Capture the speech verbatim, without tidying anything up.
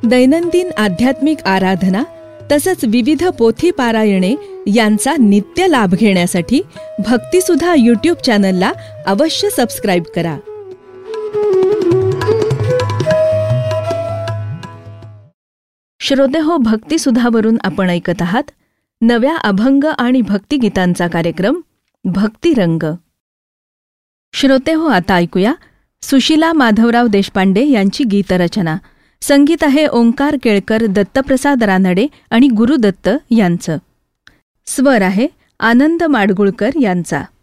दैनंदिन आध्यात्मिक आराधना तसंच विविध पोथी पारायणे यांचा नित्य लाभ घेण्यासाठी भक्तिसुधा यूट्यूब चॅनलला अवश्य सबस्क्राईब करा. श्रोतेहो, भक्तिसुधावरून आपण ऐकत आहात नव्या अभंग आणि भक्तिगीतांचा कार्यक्रम भक्तिरंग. श्रोतेहो, आता ऐकूया सुशीला माधवराव देशपांडे यांची गीतरचना. संगीत आहे ओंकार केळकर, दत्तप्रसाद रानडे आणि गुरुदत्त यांचं. स्वर आहे आनंद माडगुळकर यांचा.